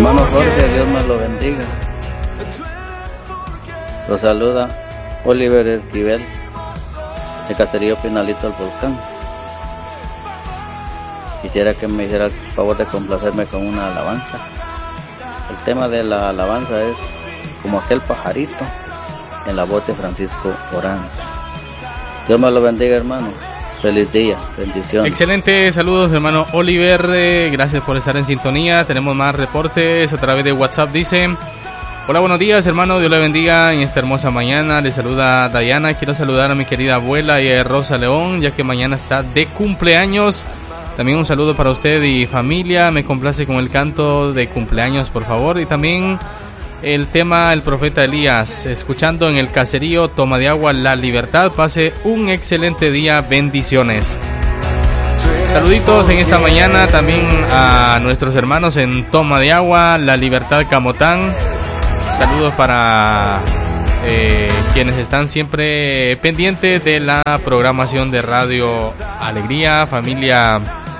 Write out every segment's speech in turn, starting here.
Hermano Jorge, Dios me lo bendiga. Lo saluda Oliver Esquivel, de Caserío Pinalito del Volcán. Quisiera que me hiciera el favor de complacerme con una alabanza. El tema de la alabanza es Como aquel pajarito, en la voz de Francisco Orán. Dios me lo bendiga, hermano. Feliz día, bendiciones. Excelente, saludos hermano Oliver, gracias por estar en sintonía. Tenemos más reportes a través de WhatsApp. Dice: hola, buenos días hermano, Dios le bendiga en esta hermosa mañana. Le saluda Dayana. Quiero saludar a mi querida abuela y a Rosa León, ya que mañana está de cumpleaños. También un saludo para usted y familia. Me complace con el canto de cumpleaños, por favor. Y también el tema El Profeta Elías, escuchando en el caserío Toma de Agua La Libertad. Pase un excelente día, bendiciones. Saluditos en esta mañana también a nuestros hermanos en Toma de Agua La Libertad Camotán. Saludos para quienes están siempre pendientes de la programación de Radio Alegría, familia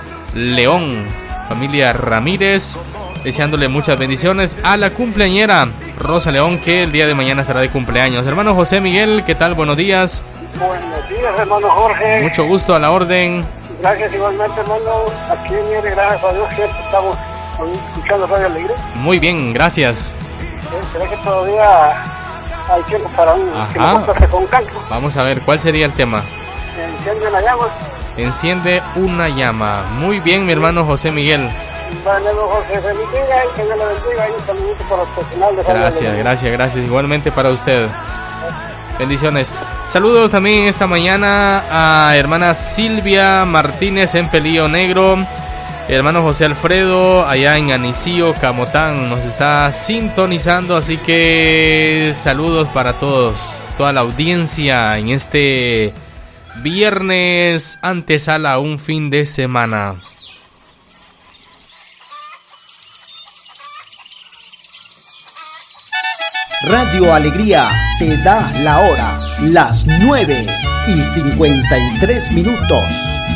León, familia Ramírez, deseándole muchas bendiciones a la cumpleañera Rosa León, que el día de mañana estará de cumpleaños. Hermano José Miguel, ¿qué tal? Buenos días. Buenos días, hermano Jorge. Mucho gusto, a la orden. Gracias igualmente, hermano. Aquí, mire, gracias a Dios, siempre estamos escuchando Radio Alegría. Muy bien, gracias. ¿Será que todavía hay tiempo para un que con canto? Vamos a ver, ¿cuál sería el tema? Enciende una llama. Enciende una llama. Muy bien, mi hermano José Miguel. Vale, Jorge, feliz día y que Dios le bendiga. Y un saludito para el personal de Radio Alegría. Gracias. Igualmente para usted. Bendiciones. Saludos también esta mañana a hermana Silvia Martínez en Pelillo Negro. Hermano José Alfredo allá en Anicío, Camotán, nos está sintonizando, así que saludos para todos, toda la audiencia en este viernes antesala a un fin de semana. Radio Alegría te da la hora, las 9:53.